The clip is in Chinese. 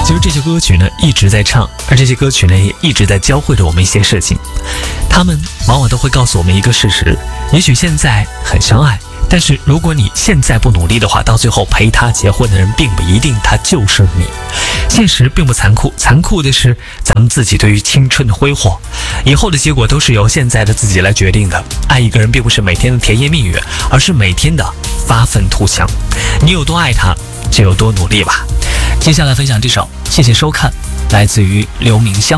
其实这些歌曲呢一直在唱，而这些歌曲呢也一直在教会着我们一些事情。他们往往都会告诉我们一个事实，也许现在很相爱，但是如果你现在不努力的话，到最后陪他结婚的人并不一定他就是你。现实并不残酷，残酷的是咱们自己对于青春的挥霍，以后的结果都是由现在的自己来决定的。爱一个人并不是每天的甜言蜜语，而是每天的发愤图强。你有多爱他，就有多努力吧。 接下来分享这首，谢谢收看，来自于刘明湘。